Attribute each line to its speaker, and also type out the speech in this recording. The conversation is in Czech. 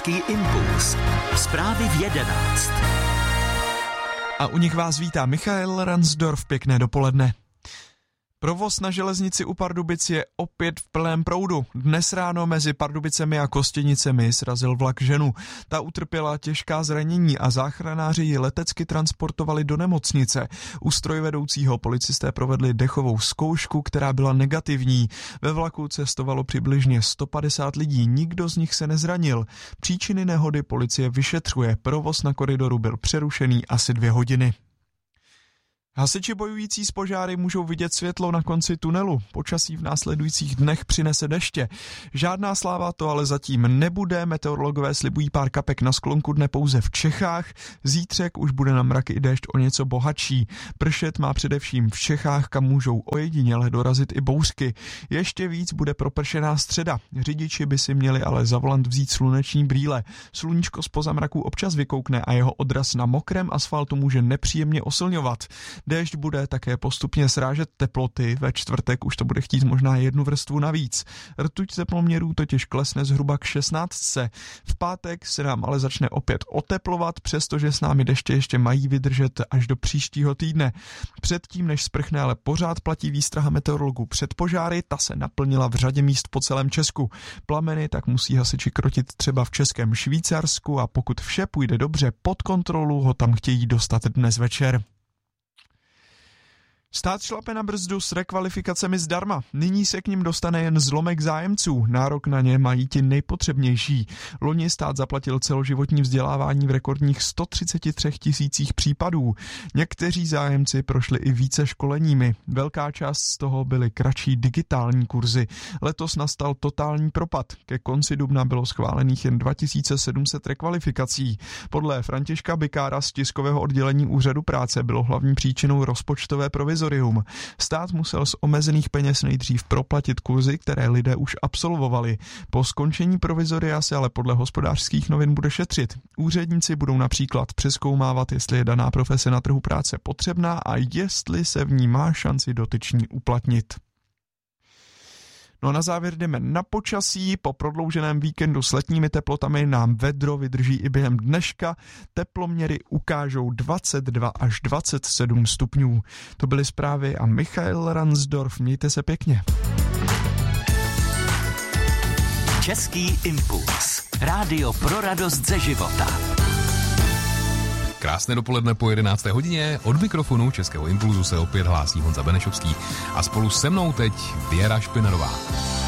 Speaker 1: Český impuls. Zprávy v 11.
Speaker 2: A u nich vás vítá Michael Ransdorf, pěkné dopoledne. Provoz na železnici u Pardubic je opět v plném proudu. Dnes ráno mezi Pardubicemi a Kostěnicemi srazil vlak ženu. Ta utrpěla těžká zranění a záchranáři ji letecky transportovali do nemocnice. U strojvedoucího policisté provedli dechovou zkoušku, která byla negativní. Ve vlaku cestovalo přibližně 150 lidí, nikdo z nich se nezranil. Příčiny nehody policie vyšetřuje, provoz na koridoru byl přerušený asi 2 hodiny. Hasiči bojující s požáry můžou vidět světlo na konci tunelu. Počasí v následujících dnech přinese deště. Žádná sláva to ale zatím nebude. Meteorologové slibují pár kapek na sklonku dne pouze v Čechách. Zítřek už bude na mraky i déšť o něco bohatší. Pršet má především v Čechách, kam můžou ojediněle dorazit i bouřky. Ještě víc bude propršená středa. Řidiči by si měli ale za volant vzít sluneční brýle. Sluníčko zpoza mraků občas vykoukne a jeho odraz na mokrém asfaltu může nepříjemně oslňovat. Déšť bude také postupně srážet teploty, ve čtvrtek už to bude chtít možná 1 vrstvu navíc. Rtuť teploměrů totiž klesne zhruba k 16. V pátek se nám ale začne opět oteplovat, přestože s námi deště ještě mají vydržet až do příštího týdne. Předtím, než sprchne, ale pořád platí výstraha meteorologů před požáry, ta se naplnila v řadě míst po celém Česku. Plameny tak musí hasiči krotit třeba v Českém Švýcarsku a pokud vše půjde dobře pod kontrolu, ho tam chtějí dostat dnes večer. Stát šlape na brzdu s rekvalifikacemi zdarma. Nyní se k nim dostane jen zlomek zájemců. Nárok na ně mají ti nejpotřebnější. Loni stát zaplatil celoživotní vzdělávání v rekordních 133 000 případů. Někteří zájemci prošli i více školeními. Velká část z toho byly kratší digitální kurzy. Letos nastal totální propad. Ke konci dubna bylo schválených jen 2700 rekvalifikací. Podle Františka Bikára z tiskového oddělení Úřadu práce bylo hlavní příčinou rozpočtové provizorium. Stát musel z omezených peněz nejdřív proplatit kurzy, které lidé už absolvovali. Po skončení provizoria se ale podle Hospodářských novin bude šetřit. Úředníci budou například přezkoumávat, jestli je daná profese na trhu práce potřebná a jestli se v ní má šanci dotyčný uplatnit. No a na závěr jdeme na počasí. Po prodlouženém víkendu s letními teplotami nám vedro vydrží i během dneška. Teploměry ukážou 22 až 27 stupňů. To byly zprávy a Michael Ransdorf. Mějte se pěkně.
Speaker 1: Český impuls. Rádio pro radost ze života.
Speaker 3: Krásné dopoledne po 11. hodině. Od mikrofonu Českého impulzu se opět hlásí Honza Benešovský a spolu se mnou teď Věra Špinarová.